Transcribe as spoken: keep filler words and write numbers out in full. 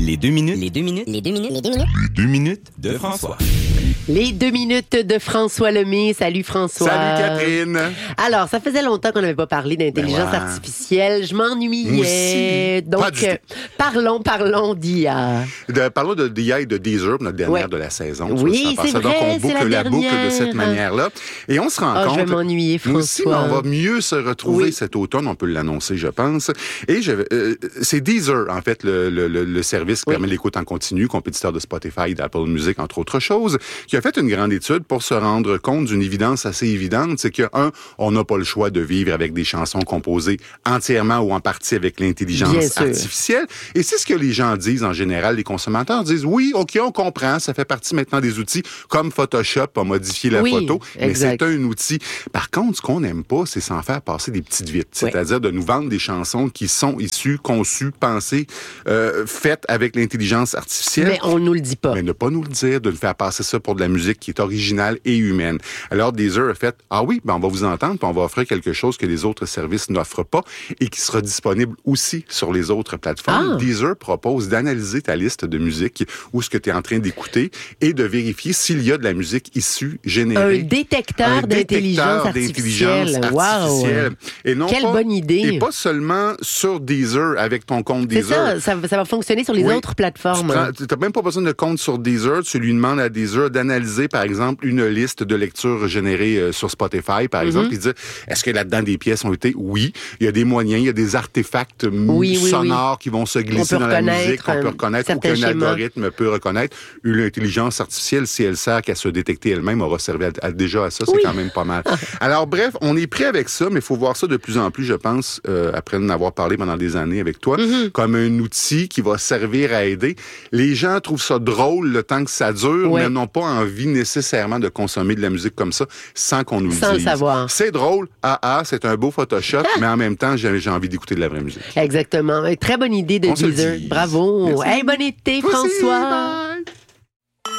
Les deux minutes. Les deux minutes. Les deux minutes. Les deux minutes. Les deux minutes de François. Les deux minutes de François Lemay. Salut François. Salut Catherine. Alors, ça faisait longtemps qu'on n'avait pas parlé d'intelligence Ben ouais. artificielle. Je Moi m'ennuyais. aussi. Donc, Pas du euh, parlons, parlons d'I A. De, parlons de d'I A et de Deezer, notre dernière Ouais. de la saison. Oui, Ça, ça c'est passe. Donc, vrai, on c'est boucle la la, boucle de dernière. cette manière-là. Et on se rend Ah, compte... je vais m'ennuyer, François. Nous aussi, mais on va mieux se retrouver Oui. cet automne. On peut l'annoncer, je pense. Et je, euh, c'est Deezer, en fait, le, le, le, le service qui Oui. permet l'écoute en continu, compétiteur de Spotify, d'Apple Music, entre autres choses, qui a fait une grande étude pour se rendre compte d'une évidence assez évidente, c'est que, un, on n'a pas le choix de vivre avec des chansons composées entièrement ou en partie avec Bien l'intelligence sûr. artificielle. Et c'est ce que les gens disent en général. Les consommateurs disent, oui, OK, on comprend, ça fait partie maintenant des outils comme Photoshop a modifié la Oui, photo, mais exact. c'est un outil. Par contre, ce qu'on n'aime pas, c'est s'en faire passer des petites vites, Oui. c'est-à-dire de nous vendre des chansons qui sont issues, conçues, pensées, euh, faites avec l'intelligence artificielle. Mais on nous le dit pas. Mais ne pas nous le dire, de nous faire passer ça pour de la musique qui est originale et humaine. Alors, Deezer a fait, ah oui, ben on va vous entendre, puis on va offrir quelque chose que les autres services n'offrent pas et qui sera disponible aussi sur les autres plateformes. Ah. Deezer propose d'analyser ta liste de musique ou ce que tu es en train d'écouter et de vérifier s'il y a de la musique issue, générée. Un détecteur Un d'intelligence détecteur d'intelligence artificielle. Wow. artificielle. Et non Quelle pas- bonne idée. Et pas seulement sur Deezer avec ton compte C'est Deezer. ça, ça, va- ça va fonctionner sur les Oui. autres plateformes. Tu n'as même pas besoin de compte sur Deezer. Tu lui demandes à Deezer d'analyser, par exemple, une liste de lectures générées euh, sur Spotify, par exemple, Mm-hmm. et dire, est-ce que là-dedans des pièces ont été? Oui. Il y a des moyens, il y a des artefacts m- Oui, oui, sonores qui vont se glisser On peut dans la reconnaître, musique, qu'on peut euh, reconnaître, ou certains qu'un schémas. algorithme peut reconnaître. Une intelligence artificielle, si elle sert qu'à se détecter elle-même, aura servi à- à- déjà à ça. C'est Oui. quand même pas mal. Alors, bref, on est prêt avec ça, mais il faut voir ça de plus en plus, je pense, euh, après en avoir parlé pendant des années avec toi, Mm-hmm. comme un outil qui va servir à aider. Les gens trouvent ça drôle le temps que ça dure, Ouais. mais n'ont pas envie nécessairement de consommer de la musique comme ça sans qu'on nous Sans le le dise. savoir. C'est drôle, ah ah, c'est un beau Photoshop, mais en même temps, j'ai j'ai envie d'écouter de la vraie musique. Exactement. Très bonne idée de On se le Deezer. dit. Bravo. Merci. Hey, bon été, Toi aussi, François. bye.